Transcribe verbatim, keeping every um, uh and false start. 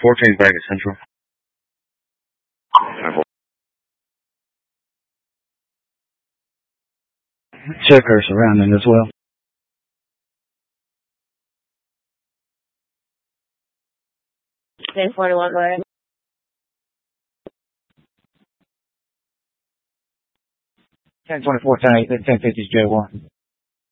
four trains back at Central. Check her surrounding as well. ten forty-one, go ahead. ten twenty-four, ten fifty, J one.